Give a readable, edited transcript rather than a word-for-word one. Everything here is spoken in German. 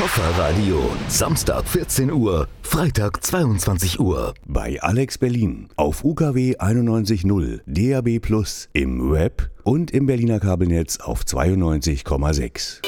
Kofferradio. Samstag 14 Uhr, Freitag 22 Uhr. Bei Alex Berlin auf UKW 91.0, DAB+, im Web und im Berliner Kabelnetz auf 92,6.